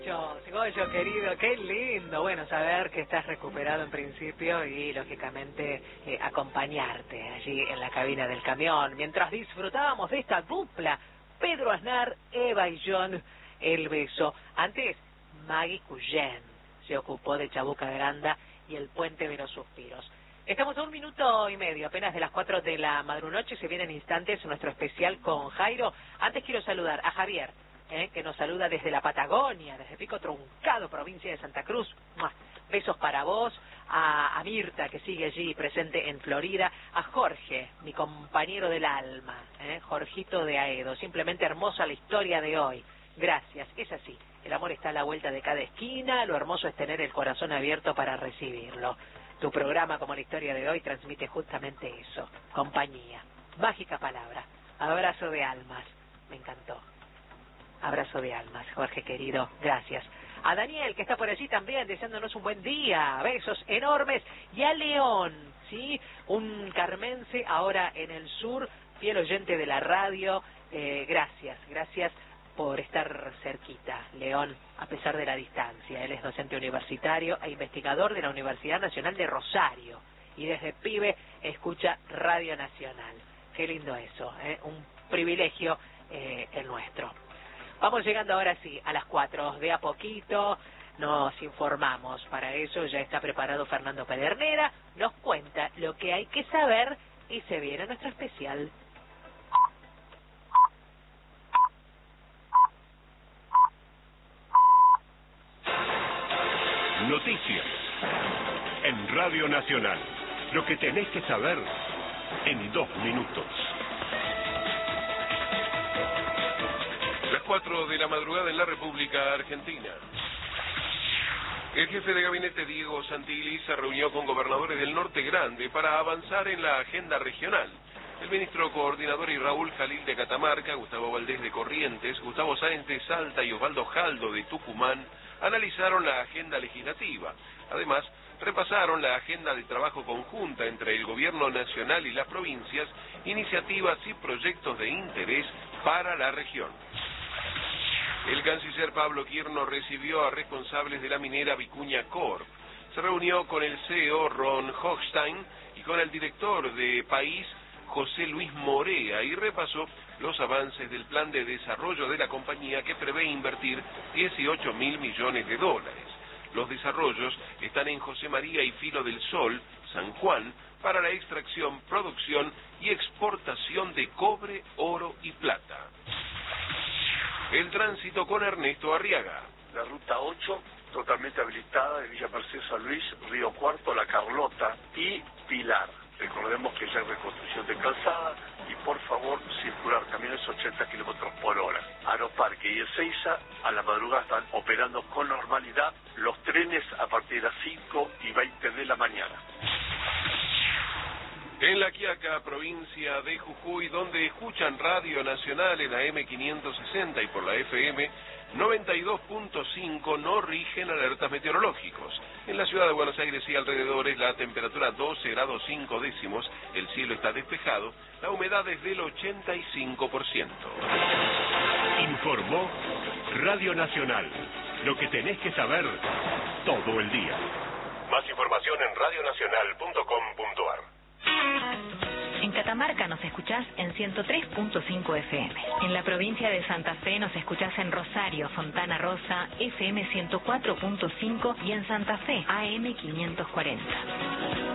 Sigollo, querido, qué lindo, bueno, saber que estás recuperado en principio y lógicamente acompañarte allí en la cabina del camión, mientras disfrutábamos de esta dupla, Pedro Aznar, Eva y John, el beso. Antes, Maggie Cuyen se ocupó de Chabuca Granda y el Puente de los Suspiros. Estamos a 1 minuto y medio, apenas de las 4 de la madrunoche, se viene en instantes nuestro especial con Jairo. Antes quiero saludar a Javier, que nos saluda desde la Patagonia, desde Pico Truncado, provincia de Santa Cruz. ¡Mua! Besos para vos, a Mirta, que sigue allí presente en Florida, a Jorge, mi compañero del alma, Jorgito de Aedo. Simplemente hermosa la historia de hoy. Gracias, es así. El amor está a la vuelta de cada esquina, lo hermoso es tener el corazón abierto para recibirlo. Tu programa, como la historia de hoy, transmite justamente eso, compañía. Mágica palabra, abrazo de almas, me encantó. Abrazo de almas, Jorge querido, gracias. A Daniel, que está por allí también, deseándonos un buen día, besos enormes. Y a León, ¿sí? Un carmense ahora en el sur, fiel oyente de la radio. Gracias por estar cerquita, León, a pesar de la distancia. Él es docente universitario e investigador de la Universidad Nacional de Rosario. Y desde pibe escucha Radio Nacional. Qué lindo eso, un privilegio el nuestro. Vamos llegando ahora sí a las 4, de a poquito nos informamos. Para eso ya está preparado Fernando Pedernera, nos cuenta lo que hay que saber y se viene nuestro especial. Noticias en Radio Nacional. Lo que tenés que saber en 2 minutos. Las 4 de la madrugada en la República Argentina. El jefe de gabinete Diego Santilli se reunió con gobernadores del Norte Grande para avanzar en la agenda regional. El ministro coordinador y Raúl Jalil de Catamarca, Gustavo Valdés de Corrientes, Gustavo Sáenz de Salta y Osvaldo Jaldo de Tucumán analizaron la agenda legislativa. Además, repasaron la agenda de trabajo conjunta entre el gobierno nacional y las provincias, iniciativas y proyectos de interés para la región. El canciller Pablo Quirno recibió a responsables de la minera Vicuña Corp. Se reunió con el CEO Ron Hochstein y con el director de País, José Luis Morea, y repasó los avances del plan de desarrollo de la compañía que prevé invertir 18.000 millones de dólares. Los desarrollos están en José María y Filo del Sol, San Juan, para la extracción, producción y exportación de cobre, oro y plata. El tránsito con Ernesto Arriaga. La ruta 8, totalmente habilitada de Villa Mercedes San Luis, Río Cuarto, La Carlota y Pilar. Recordemos que ya hay reconstrucción de calzada y por favor circular camiones 80 kilómetros por hora. Aeroparque y Ezeiza a la madrugada están operando con normalidad los trenes a partir de las 5:20 de la mañana. En La Quiaca, provincia de Jujuy, donde escuchan Radio Nacional en la M560 y por la FM 92.5, no rigen alertas meteorológicos. En la ciudad de Buenos Aires y alrededores la temperatura 12 grados 5 décimos, el cielo está despejado, la humedad es del 85%. Informó Radio Nacional, lo que tenés que saber todo el día. Más información en radionacional.com.ar. En Catamarca nos escuchás en 103.5 FM. En la provincia de Santa Fe nos escuchás en Rosario, Fontana Rosa, FM 104.5 y en Santa Fe, AM 540.